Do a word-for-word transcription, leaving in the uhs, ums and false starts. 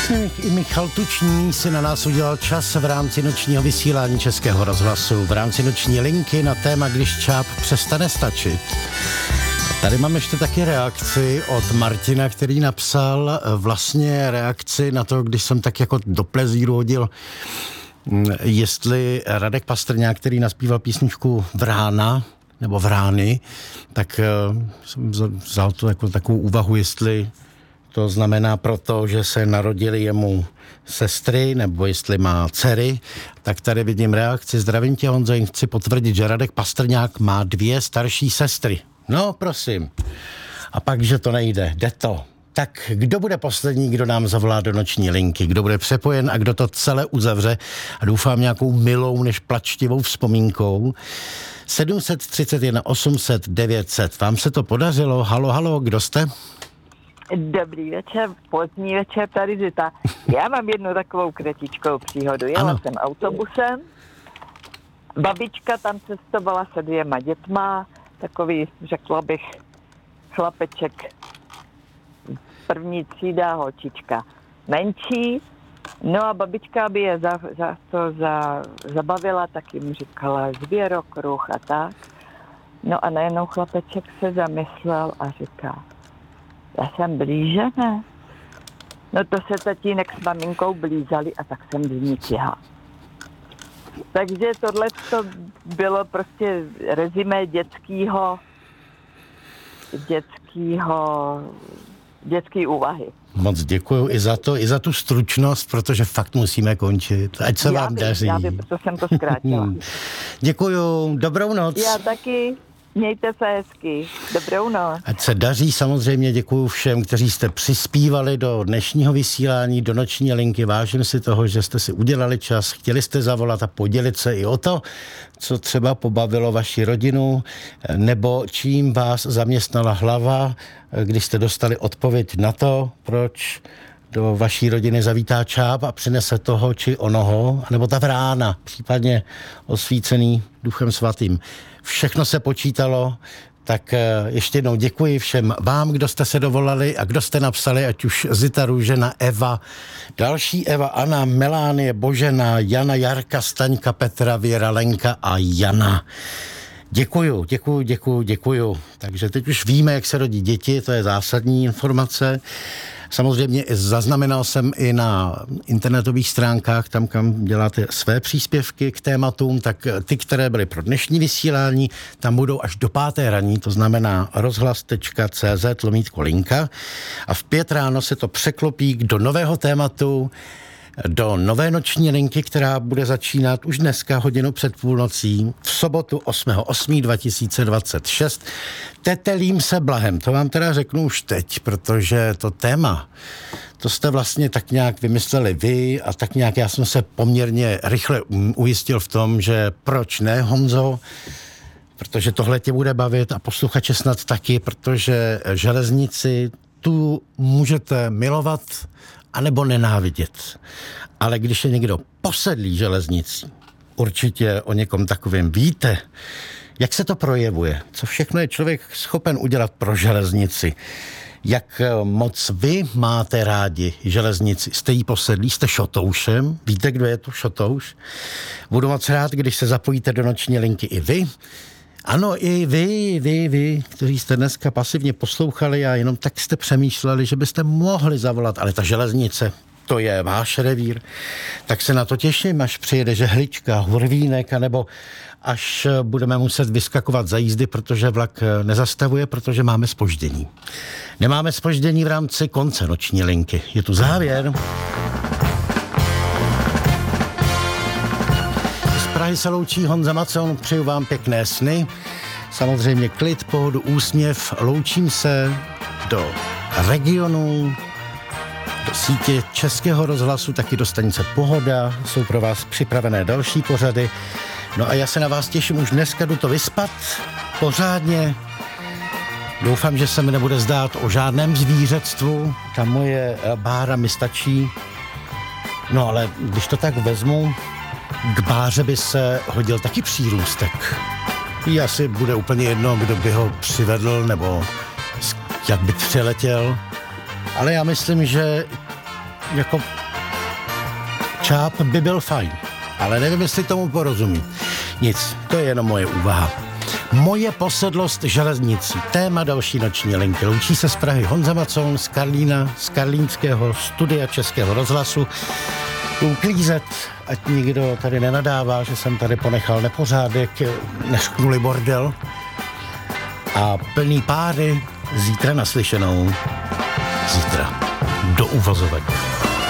I Michal Tučný si na nás udělal čas v rámci nočního vysílání Českého rozhlasu, v rámci noční linky na téma Když čáp přestane stačit. Tady mám ještě taky reakci od Martina, který napsal vlastně reakci na to, když jsem tak jako do plezíru hodil, jestli Radek Pastrňák, který naspíval písničku Vrána, nebo Vrány, tak jsem vzal to jako takovou úvahu, jestli to znamená proto, že se narodily jemu sestry, nebo jestli má dcery, tak tady vidím reakci. Zdravím tě, Honzo, jen chci potvrdit, že Radek Pastrňák má dvě starší sestry. No, prosím. A pak, že to nejde, jde to. Tak kdo bude poslední, kdo nám zavolá do noční linky, kdo bude přepojen a kdo to celé uzavře a doufám nějakou milou než plačtivou vzpomínkou. sedm set třicet jedna osm set devět set. Vám se to podařilo? Halo, halo, kdo jste? Dobrý večer, pozdní večer, tady Zita. Já mám jednu takovou kratičkou příhodu. Jela ano. jsem autobusem, babička tam cestovala se dvěma dětma, takový, řekla bych, chlapeček, první třída, holčička menší. No a babička by je za, za to za, zabavila, tak jim říkala zvěrokruh a tak. No a najednou chlapeček se zamyslel a říká, já jsem blíže, ne? No to se tatínek s maminkou blízali a tak jsem do ní těhla. Takže tohle to bylo prostě rezimé dětskýho, dětskýho, dětský úvahy. Moc děkuju i za to, i za tu stručnost, protože fakt musíme končit. Ať se já vám by, daří. Já bych, proto jsem to zkrátila. Děkuju, dobrou noc. Já taky. Mějte se hezky. Dobrou noc. Ať se daří, samozřejmě děkuju všem, kteří jste přispívali do dnešního vysílání, do noční linky. Vážím si toho, že jste si udělali čas, chtěli jste zavolat a podělit se i o to, co třeba pobavilo vaši rodinu, nebo čím vás zaměstnala hlava, když jste dostali odpověď na to, proč do vaší rodiny zavítá čáp a přinese toho či onoho, nebo ta vrána, případně osvícený Duchem svatým. Všechno se počítalo, tak ještě jednou děkuji všem vám, kdo jste se dovolali a kdo jste napsali, ať už Zita Růžena, Eva, další Eva, Anna, Melánie, Božena, Jana, Jarka, Staňka, Petra, Věra, Lenka a Jana. Děkuju, děkuju, děkuju, děkuju. Takže teď už víme, jak se rodí děti, to je zásadní informace. Samozřejmě zaznamenal jsem i na internetových stránkách, tam, kam děláte své příspěvky k tématům, tak ty, které byly pro dnešní vysílání, tam budou až do páté raní, to znamená rozhlas tečka cé zet lomítko linka. A v pět ráno se to překlopí do nového tématu, do nové noční linky, která bude začínat už dneska hodinu před půlnocí v sobotu osmého osmého dva tisíce dvacet šest. Tetelím se blahem, to vám teda řeknu už teď, protože to téma, to jste vlastně tak nějak vymysleli vy a tak nějak já jsem se poměrně rychle ujistil v tom, že proč ne, Honzo, protože tohle tě bude bavit a posluchače snad taky, protože železnici tu můžete milovat anebo nenávidět. Ale když je někdo posedlý železnicí, určitě o někom takovém víte, jak se to projevuje, co všechno je člověk schopen udělat pro železnici, jak moc vy máte rádi železnici, jste jí posedlí, jste šotoušem, víte, kdo je to šotouš? Budu moc rád, když se zapojíte do noční linky i vy. Ano, i vy, vy, vy, kteří jste dneska pasivně poslouchali a jenom tak jste přemýšleli, že byste mohli zavolat, ale ta železnice, to je váš revír, tak se na to těším, až přijede žehlička, hurvínek, anebo až budeme muset vyskakovat za jízdy, protože vlak nezastavuje, protože máme zpoždění. Nemáme zpoždění v rámci konce noční linky. Je tu závěr. Prahy se loučí Honza Macon, přeju vám pěkné sny, samozřejmě klid, pohodu, úsměv, loučím se do regionu, do sítě Českého rozhlasu, taky do stanice Pohoda, jsou pro vás připravené další pořady, no a já se na vás těším, už dneska jdu to vyspat pořádně, doufám, že se mi nebude zdát o žádném zvířectvu, ta moje bára mi stačí, no ale když to tak vezmu, k báře by se hodil taky přírůstek. Jí asi bude úplně jedno, kdo by ho přivedl, nebo jak by přiletěl. Ale já myslím, že jako čáp by byl fajn, ale nevím, jestli tomu porozumí. Nic, to je jenom moje úvaha. Moje posedlost železnicí. Téma další noční linky. Loučí se z Prahy Honza Macon, z Karlína, z karlínského studia Českého rozhlasu. Uklízet, ať nikdo tady nenadává, že jsem tady ponechal nepořádek, nešknuli bordel. A plný páry, zítra naslyšenou. Zítra do uvozovek.